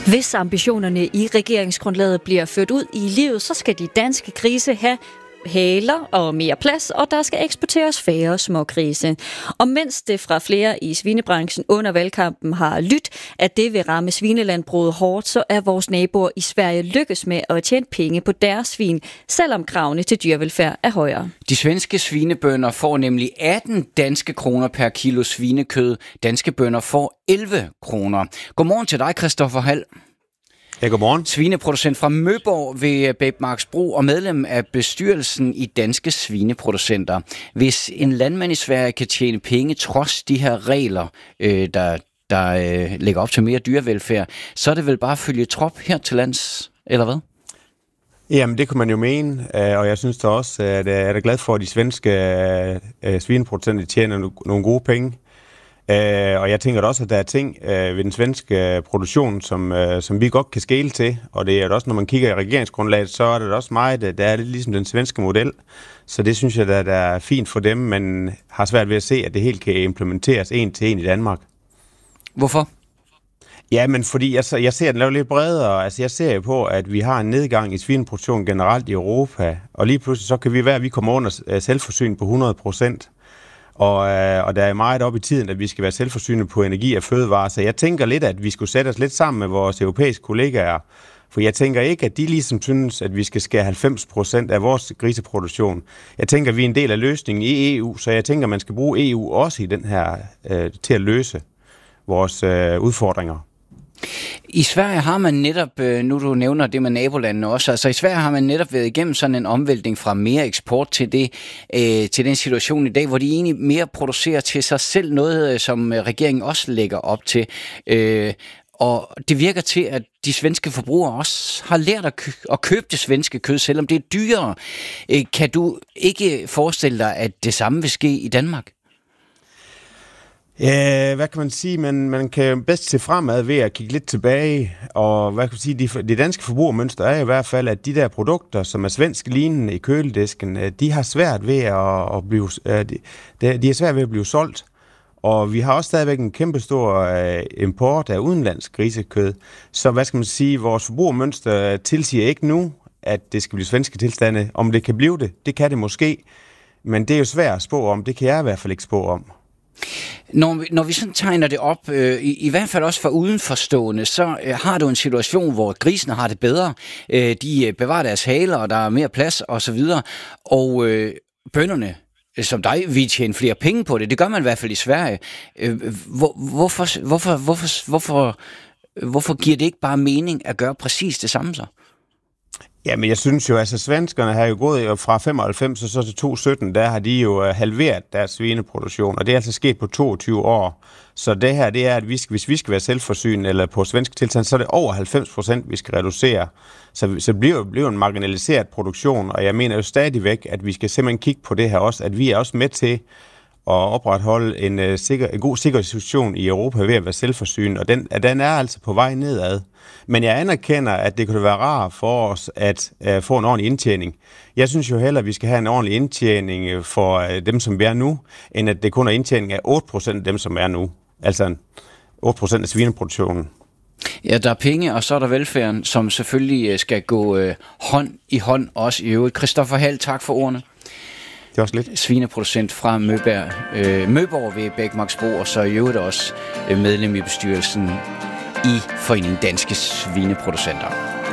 Hvis ambitionerne i regeringsgrundlaget bliver ført ud i livet, så skal de danske grise have haler og mere plads, og der skal eksporteres færre smågrise. Og mens det fra flere i svinebranchen under valgkampen har lyttet, at det vil ramme svinelandbruget hårdt, så er vores naboer i Sverige lykkes med at tjene penge på deres svin, selvom kravene til dyrevelfærd er højere. De svenske svinebønder får nemlig 18 danske kroner per kilo svinekød. Danske bønder får 11 kroner. Godmorgen til dig, Christoffer Hall. Ja, godmorgen. Svineproducent fra Møborg ved Bækmarksbro og medlem af bestyrelsen i Danske Svineproducenter. Hvis en landmand i Sverige kan tjene penge trods de her regler, der lægger op til mere dyrevelfærd, så er det vel bare at følge trop her til lands, eller hvad? Jamen, det kan man jo mene, og jeg synes da også, at jeg er glad for, at de svenske svineproducenter tjener nogle gode penge. Og jeg tænker også, at der er ting ved den svenske produktion, som vi godt kan skele til. Og det er også, når man kigger i regeringsgrundlaget, så er det også meget, der er lidt ligesom den svenske model. Så det synes jeg, der er fint for dem, men har svært ved at se, at det helt kan implementeres en til en i Danmark. Hvorfor? Ja, men fordi jeg ser den lidt bredere. Altså, jeg ser jo på, at vi har en nedgang i svineproduktion generelt i Europa. Og lige pludselig så kan vi kommer under selvforsyning på 100%. Og der er meget op i tiden, at vi skal være selvforsynende på energi og fødevarer. Så jeg tænker lidt, at vi skulle sætte os lidt sammen med vores europæiske kollegaer. For jeg tænker ikke, at de ligesom synes, at vi skal skære 90% af vores griseproduktion. Jeg tænker, at vi er en del af løsningen i EU, så jeg tænker, at man skal bruge EU også i den her til at løse vores udfordringer. I Sverige har man netop, nu du nævner det med nabolandene også, altså i Sverige har man netop været igennem sådan en omvæltning fra mere eksport til til den situation i dag, hvor de egentlig mere producerer til sig selv, noget som regeringen også lægger op til. Og det virker til, at de svenske forbrugere også har lært at købe det svenske kød, selvom det er dyrere. Kan du ikke forestille dig, at det samme vil ske i Danmark? Ja, hvad kan man sige? Man kan bedst se fremad ved at kigge lidt tilbage, og hvad kan man sige? Det danske forbrugermønster er i hvert fald, at de der produkter, som er svensk lignende i køledisken, de har svært ved at blive, de er svært ved at blive solgt. Og vi har også stadigvæk en kæmpestor import af udenlandsk grisekød. Så hvad skal man sige? Vores forbrugermønster tilsiger ikke nu, at det skal blive svenske tilstande. Om det kan blive det, det kan det måske. Men det er jo svært at spå om. Det kan jeg i hvert fald ikke spå om. Når vi sådan tegner det op, i hvert fald også for udenforstående, så har du en situation, hvor grisene har det bedre. De bevarer deres haler, og der er mere plads osv. Og bønderne, som dig, vil tjene flere penge på det. Det gør man i hvert fald i Sverige. Hvorfor giver det ikke bare mening at gøre præcis det samme så? Jamen, jeg synes jo, altså svenskerne har jo gået fra 95 og så til 2017, der har de jo halveret deres svineproduktion, og det er altså sket på 22 år. Så det her, det er, at hvis vi skal være selvforsynende, eller på svensk tilstand, så er det over 90%, vi skal reducere. Så bliver en marginaliseret produktion, og jeg mener jo stadigvæk, at vi skal simpelthen kigge på det her også, at vi er også med til at opretholde en god sikkerhedssituation i Europa ved at være selvforsynende, og den er altså på vej nedad. Men jeg anerkender, at det kunne være rart for os at få en ordentlig indtjening. Jeg synes jo heller, at vi skal have en ordentlig indtjening for dem, som vi er nu, end at det kun er indtjening af 8% af dem, som er nu. Altså 8% af svineproduktionen. Ja, der er penge, og så er der velfærden, som selvfølgelig skal gå hånd i hånd også i øvrigt. Christoffer Hall, tak for ordene. Det er også lidt. Svineproducent fra Møborg ved Bækmarksbro, og så i øvrigt også medlem i bestyrelsen i Foreningen Danske Svineproducenter.